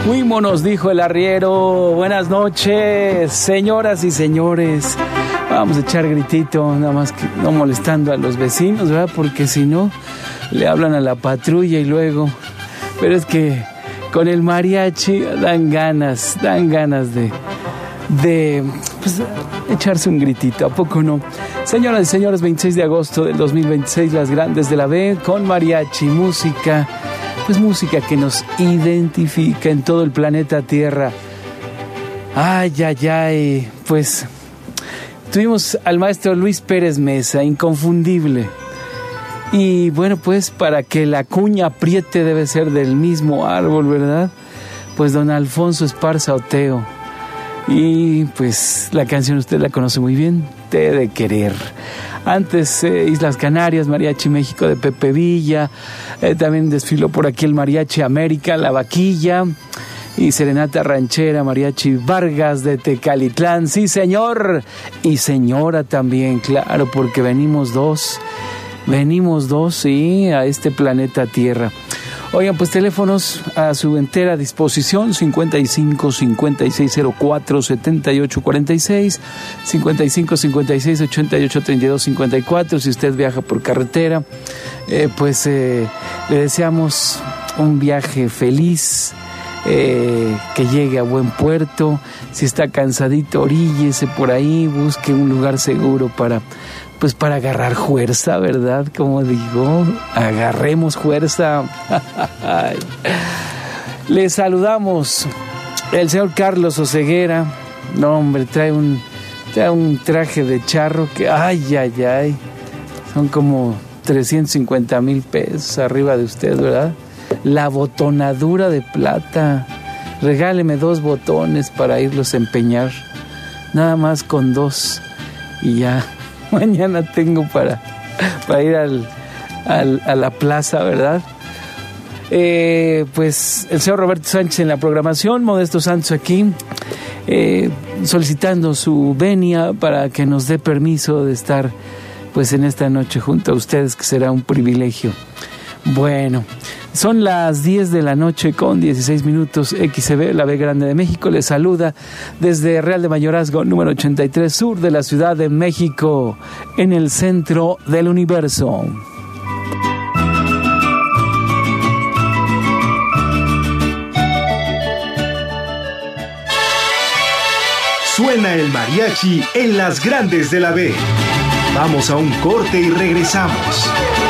Fuimos, nos dijo el arriero. Buenas noches, señoras y señores. Vamos a echar gritito, nada más que no molestando a los vecinos, ¿verdad? Porque si no, le hablan a la patrulla y luego... Pero es que con el mariachi dan ganas de pues, echarse un gritito, ¿a poco no? Señoras y señores, 26 de agosto del 2026, las grandes de la B con mariachi, música, pues música que nos identifica en todo el planeta Tierra. Ay, ay, ay, pues tuvimos al maestro Luis Pérez Mesa, inconfundible. Y bueno, pues para que la cuña apriete debe ser del mismo árbol, ¿verdad? Pues don Alfonso Esparza Oteo. Y pues la canción usted la conoce muy bien, Te he de querer. Antes Islas Canarias, Mariachi México de Pepe Villa. También desfiló por aquí el Mariachi América, La Vaquilla. Y Serenata Ranchera, Mariachi Vargas de Tecalitlán. Sí, señor. Y señora también, claro, porque venimos dos, sí, a este planeta Tierra. Oigan, pues teléfonos a su entera disposición, 55 5604 7846, 55 56 88 32 54. Si usted viaja por carretera, le deseamos un viaje feliz, que llegue a buen puerto. Si está cansadito, oríllese por ahí, busque un lugar seguro para agarrar fuerza, ¿verdad? Como digo, agarremos fuerza. Le saludamos el señor Carlos Oseguera. No, hombre, trae un traje de charro que, ay, son como 350,000 pesos arriba de usted, ¿verdad? La botonadura de plata. Regáleme 2 botones para irlos a empeñar. Nada más con 2 y ya. Mañana tengo para ir a la plaza, ¿verdad? Pues el señor Roberto Sánchez en la programación, Modesto Santos aquí, solicitando su venia para que nos dé permiso de estar pues en esta noche junto a ustedes, que será un privilegio. Bueno, son las 10 de la noche con 16 minutos. XCB, la B Grande de México, les saluda desde Real de Mayorazgo, número 83, sur de la Ciudad de México, en el centro del universo. Suena el mariachi en las grandes de la B. Vamos a un corte y regresamos.